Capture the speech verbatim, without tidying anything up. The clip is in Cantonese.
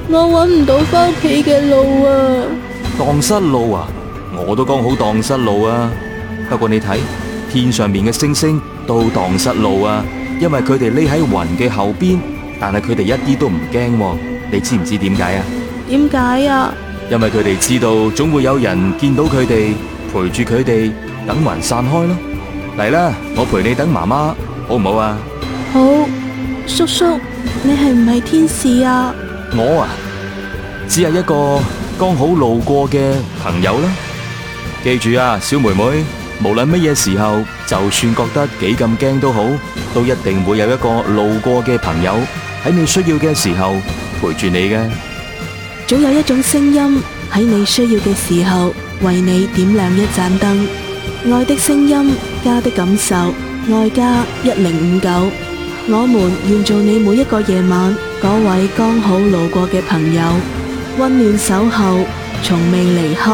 我搵唔到返屋企嘅路啊！ 蕩失路啊！我都剛好蕩失路啊！不過你睇天上面嘅星星都蕩失路啊，因為佢哋匿喺雲嘅後邊，但係佢哋一啲都唔驚。你知唔知點解啊？ 點解啊？因為佢哋知道總會有人見到佢哋，陪住佢哋，等雲散開咯。嚟啦，我陪你等媽媽，好唔好啊？ 好，叔叔，你係唔係天使啊？ 我啊，只係一個剛好路過嘅朋友啦。記住啊，小妹妹，無論乜嘢時候，就算覺得幾咁驚都好，都一定會有一個路過嘅朋友喺你需要嘅時候陪住你嘅。 總有一種聲音喺你需要嘅時候為你點亮一盞燈。愛的聲音，家的感受，愛家一零五九。我們願做你每一個夜晚嗰位剛好路過嘅朋友，溫暖守候，從未離開。